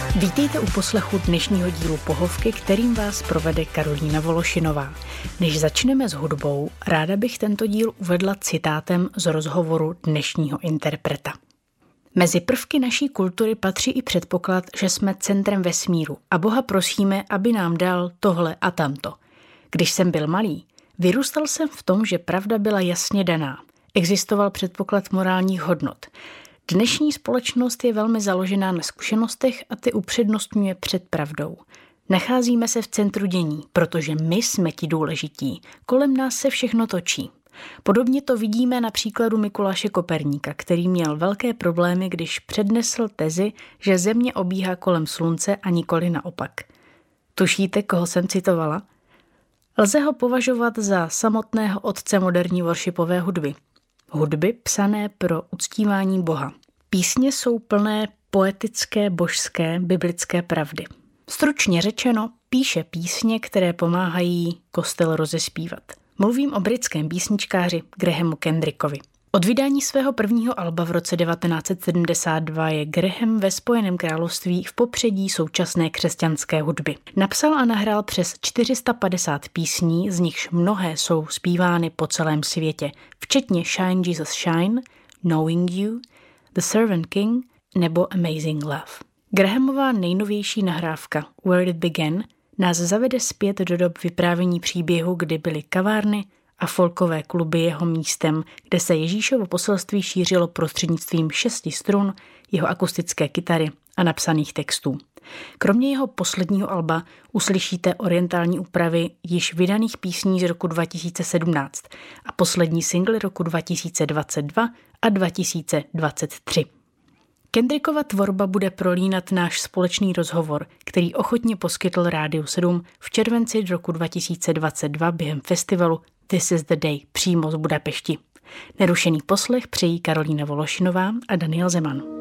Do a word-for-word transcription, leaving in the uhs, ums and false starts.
Vítejte u poslechu dnešního dílu Pohovky, kterým vás provede Karolína Vološinová. Než začneme s hudbou, ráda bych tento díl uvedla citátem z rozhovoru dnešního interpreta. Mezi prvky naší kultury patří i předpoklad, že jsme centrem vesmíru a Boha prosíme, aby nám dal tohle a tamto. Když jsem byl malý, vyrůstal jsem v tom, že pravda byla jasně daná. Existoval předpoklad morálních hodnot. Dnešní společnost je velmi založená na zkušenostech a ty upřednostňuje před pravdou. Nacházíme se v centru dění, protože my jsme ti důležití. Kolem nás se všechno točí. Podobně to vidíme na příkladu Mikuláše Koperníka, který měl velké problémy, když přednesl tezi, že Země obíhá kolem Slunce a nikoli naopak. Tušíte, koho jsem citovala? Lze ho považovat za samotného otce moderní worshipové hudby. Hudby psané pro uctívání Boha. Písně jsou plné poetické, božské, biblické pravdy. Stručně řečeno, píše písně, které pomáhají kostel rozespívat. Mluvím o britském písničkáři Grahamu Kendrickovi. Od vydání svého prvního alba v roce devatenáct set sedmdesát dva je Graham ve Spojeném království v popředí současné křesťanské hudby. Napsal a nahrál přes čtyři sta padesát písní, z nichž mnohé jsou zpívány po celém světě, včetně Shine Jesus Shine, Knowing You, The Servant King nebo Amazing Love. Grahamová nejnovější nahrávka Where It Began nás zavede zpět do dob vyprávění příběhu, kdy byly kavárny a folkové kluby jeho místem, kde se Ježíšovo poselství šířilo prostřednictvím šesti strun, jeho akustické kytary a napsaných textů. Kromě jeho posledního alba uslyšíte orientální úpravy již vydaných písní z roku dva tisíce sedmnáct a poslední singly roku dva tisíce dvacet dva a dva tisíce dvacet tři. Kendrickova tvorba bude prolínat náš společný rozhovor, který ochotně poskytl Rádiu sedm v červenci roku dva tisíce dvacet dva během festivalu This is the Day přímo z Budapešti. Nerušený poslech přejí Karolína Vološinová a Daniel Zeman.